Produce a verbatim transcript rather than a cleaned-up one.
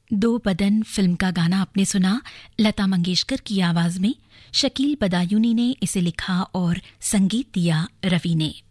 दो बदन फिल्म का गाना आपने सुना लता मंगेशकर की आवाज में। शकील बदायूनी ने इसे लिखा और संगीत दिया रवि ने।